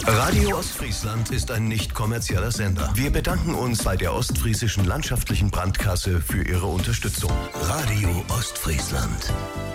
Radio Ostfriesland ist ein nicht kommerzieller Sender. Wir bedanken uns bei der Ostfriesischen Landschaftlichen Brandkasse für ihre Unterstützung. Radio Ostfriesland.